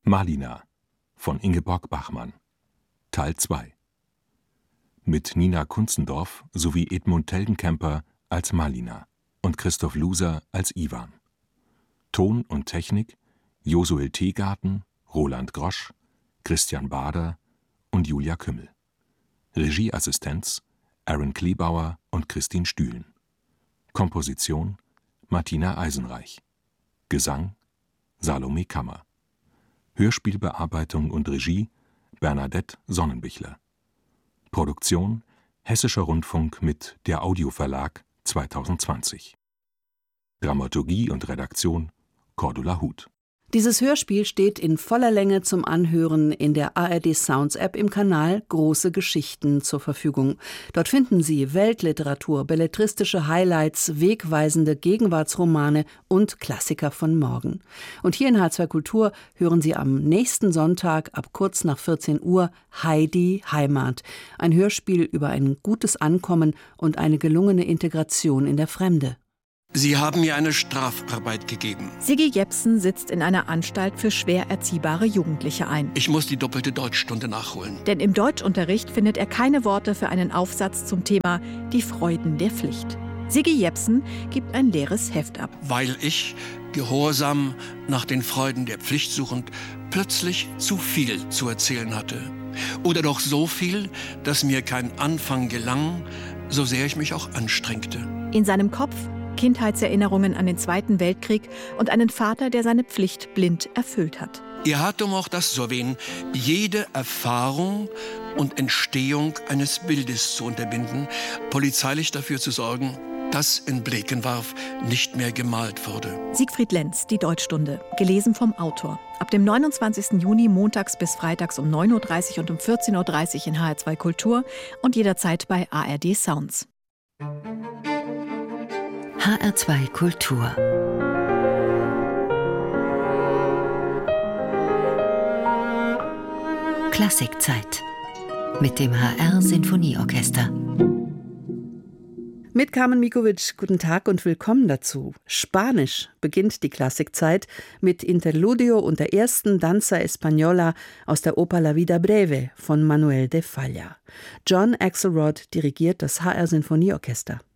Malina von Ingeborg Bachmann Teil 2 mit Nina Kunzendorf sowie Edmund Teldenkemper als Malina und Christoph Luser als Iwan. Ton und Technik Josuel Teegarten, Roland Grosch, Christian Bader und Julia Kümmel. Regieassistenz Aaron Kleebauer und Christine Stühlen. Komposition Martina Eisenreich. Gesang Salome Kammer. Hörspielbearbeitung und Regie Bernadette Sonnenbichler. Produktion Hessischer Rundfunk mit Der Audioverlag 2020. Dramaturgie und Redaktion Cordula Huth. Dieses Hörspiel steht in voller Länge zum Anhören in der ARD Sounds App im Kanal Große Geschichten zur Verfügung. Dort finden Sie Weltliteratur, belletristische Highlights, wegweisende Gegenwartsromane und Klassiker von morgen. Und hier in H2 Kultur hören Sie am nächsten Sonntag ab kurz nach 14 Uhr Heidi Heimat. Ein Hörspiel über ein gutes Ankommen und eine gelungene Integration in der Fremde. Sie haben mir eine Strafarbeit gegeben. Siggi Jepsen sitzt in einer Anstalt für schwer erziehbare Jugendliche ein. Ich muss die doppelte Deutschstunde nachholen. Denn im Deutschunterricht findet er keine Worte für einen Aufsatz zum Thema Die Freuden der Pflicht. Siggi Jepsen gibt ein leeres Heft ab. Weil ich, gehorsam nach den Freuden der Pflicht suchend, plötzlich zu viel zu erzählen hatte. Oder doch so viel, dass mir kein Anfang gelang, so sehr ich mich auch anstrengte. In seinem Kopf Kindheitserinnerungen an den Zweiten Weltkrieg und einen Vater, der seine Pflicht blind erfüllt hat. Ihr hat um auch das zu erwähnen, jede Erfahrung und Entstehung eines Bildes zu unterbinden, polizeilich dafür zu sorgen, dass in Blekenwarf nicht mehr gemalt wurde. Siegfried Lenz, die Deutschstunde, gelesen vom Autor. Ab dem 29. Juni montags bis freitags um 9.30 Uhr und um 14.30 Uhr in HR2 Kultur und jederzeit bei ARD Sounds. HR2 Kultur. Klassikzeit mit dem HR Sinfonieorchester. Mit Carmen Mikovic, guten Tag und willkommen dazu. Spanisch beginnt die Klassikzeit mit Interludio und der ersten Danza Española aus der Oper La Vida Breve von Manuel de Falla. John Axelrod dirigiert das HR Sinfonieorchester.